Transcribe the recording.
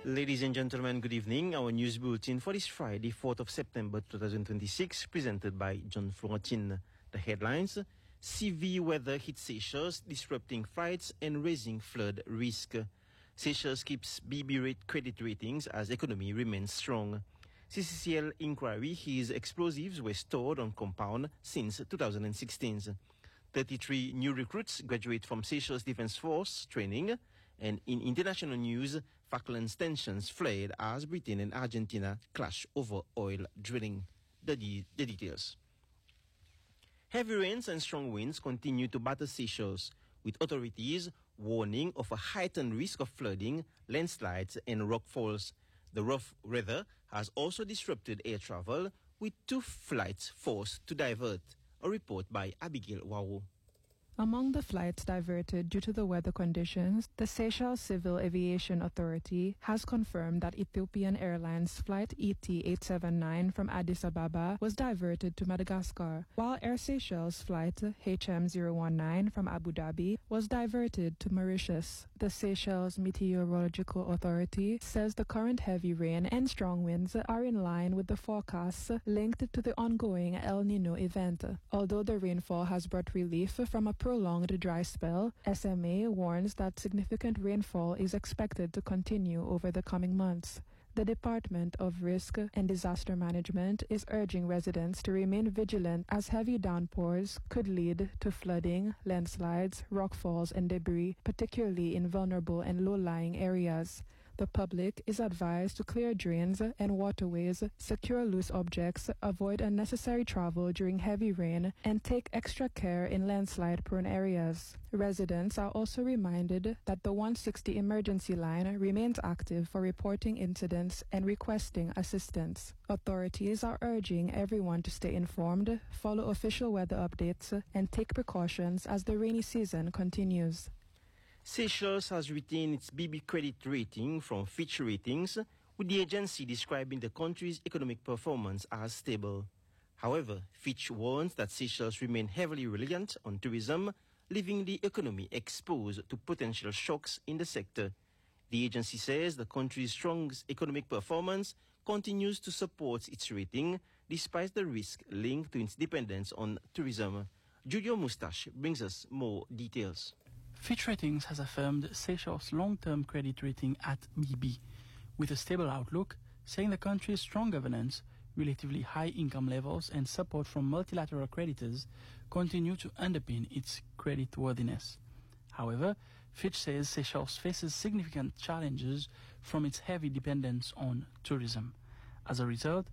Ladies and gentlemen, good evening. Our news bulletin for this Friday, 4th of September 2026, presented by John Florentine. The headlines: severe weather hits Seychelles, disrupting flights and raising flood risk. Seychelles keeps BB rate credit ratings as economy remains strong. CCCL inquiry: his explosives were stored on compound since 2016. 33 new recruits graduate from Seychelles Defense Force training. And in international news, Falklands tensions flared as Britain and Argentina clash over oil drilling. The details. Heavy rains and strong winds continue to batter Seychelles, with authorities warning of a heightened risk of flooding, landslides and rockfalls. The rough weather has also disrupted air travel, with 2 flights forced to divert. A report by Abigail Wawo. Among the flights diverted due to the weather conditions, the Seychelles Civil Aviation Authority has confirmed that Ethiopian Airlines flight ET879 from Addis Ababa was diverted to Madagascar, while Air Seychelles flight HM019 from Abu Dhabi was diverted to Mauritius. The Seychelles Meteorological Authority says the current heavy rain and strong winds are in line with the forecasts linked to the ongoing El Niño event. Although the rainfall has brought relief from a prolonged dry spell, SMA warns that significant rainfall is expected to continue over the coming months. The Department of Risk and Disaster Management is urging residents to remain vigilant as heavy downpours could lead to flooding, landslides, rockfalls, and debris, particularly in vulnerable and low-lying areas. The public is advised to clear drains and waterways, secure loose objects, avoid unnecessary travel during heavy rain, and take extra care in landslide-prone areas. Residents are also reminded that the 160 emergency line remains active for reporting incidents and requesting assistance. Authorities are urging everyone to stay informed, follow official weather updates, and take precautions as the rainy season continues. Seychelles has retained its BB credit rating from Fitch Ratings, with the agency describing the country's economic performance as stable. However, Fitch warns that Seychelles remain heavily reliant on tourism, leaving the economy exposed to potential shocks in the sector. The agency says the country's strong economic performance continues to support its rating, despite the risk linked to its dependence on tourism. Julio Mustache brings us more details. Fitch Ratings has affirmed Seychelles' long-term credit rating at BB, with a stable outlook, saying the country's strong governance, relatively high income levels, and support from multilateral creditors continue to underpin its creditworthiness. However, Fitch says Seychelles faces significant challenges from its heavy dependence on tourism. As a result,